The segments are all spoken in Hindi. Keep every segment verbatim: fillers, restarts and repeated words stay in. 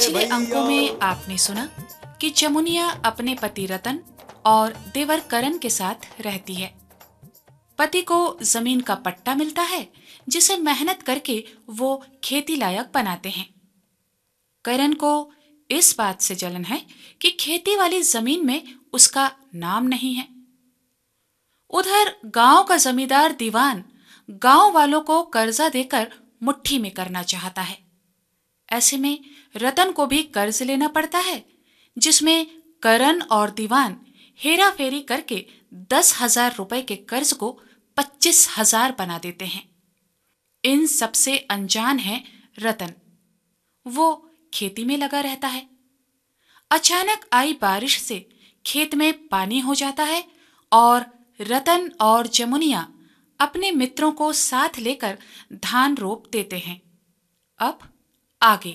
पिछले अंकों में आपने सुना कि जमुनिया अपने पति रतन और देवर करण के साथ रहती है। पति को जमीन का पट्टा मिलता है जिसे मेहनत करके वो खेती लायक बनाते हैं। करण को इस बात से जलन है कि खेती वाली जमीन में उसका नाम नहीं है। उधर गांव का जमींदार दीवान गांव वालों को कर्जा देकर मुट्ठी में करना चाहता है। ऐसे में रतन को भी कर्ज लेना पड़ता है, जिसमें करण और दीवान हेरा फेरी करके दस हजार रुपए के कर्ज को पच्चीस हजार बना देते हैं। इन सबसे अनजान है रतन। वो खेती में लगा रहता है। अचानक आई बारिश से खेत में पानी हो जाता है और रतन और जमुनिया अपने मित्रों को साथ लेकर धान रोप देते हैं। अब आगे।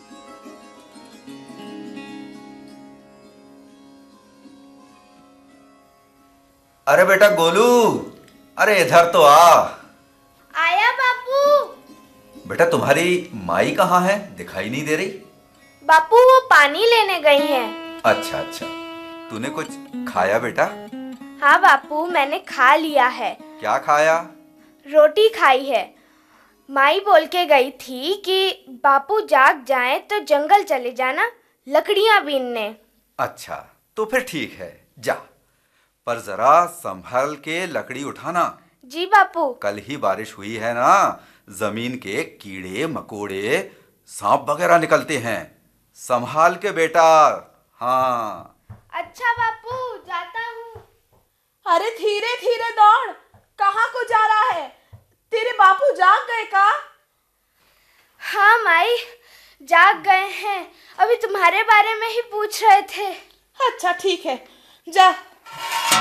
अरे बेटा गोलू, अरे इधर तो आ। आया बापू। बेटा तुम्हारी माई कहाँ है, दिखाई नहीं दे रही। बापू वो पानी लेने गई है। अच्छा अच्छा, तूने कुछ खाया बेटा? हाँ बापू, मैंने खा लिया है। क्या खाया? रोटी खाई है। माई बोल के गई थी कि बापू जाग जाएं तो जंगल चले जाना लकड़ियां बीनने। अच्छा तो फिर ठीक है, जा, पर जरा संभल के लकड़ी उठाना। जी बापू। कल ही बारिश हुई है ना, जमीन के कीड़े मकोड़े सांप वगैरह निकलते हैं, संभाल के बेटा। हाँ अच्छा बापू, जाता हूँ। अरे धीरे धीरे दौड़, कहाँ को जा रहा है? तेरे बापू जाग गए का? हाँ माई, जाग गए हैं। अभी तुम्हारे बारे में ही पूछ रहे थे। अच्छा ठीक है, जा